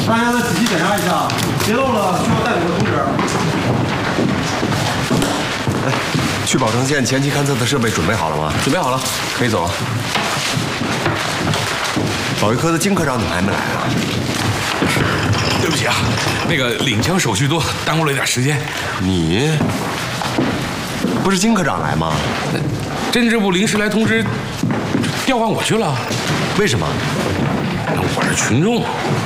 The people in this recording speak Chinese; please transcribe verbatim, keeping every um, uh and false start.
大家再仔细检查一下，别漏了需要带走的通知。 哎，去宝城县前期勘测的设备准备好了吗？ 准备好了，可以走了。 保卫科的金科长怎么还没来啊？ 对不起啊，那个领枪手续多，耽误了一点时间。 你不是金科长来吗？ 侦治部临时来通知，调换我去了。 为什么？ 我是群众，